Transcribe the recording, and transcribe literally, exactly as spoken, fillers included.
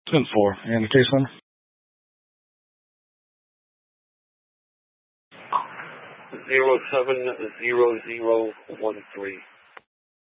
ten four. And the case number? Zero seven zero zero one three.